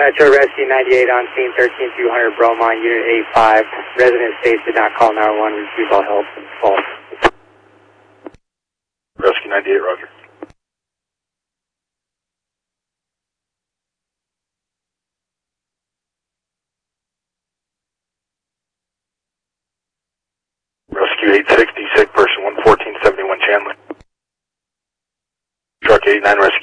Metro Rescue 98 on scene 13200 Bromont, Unit 85. Resident states did not call 911, receive all help. False. Rescue 98, roger. Rescue 860, sick person 11471 Chandler. Truck 89, rescue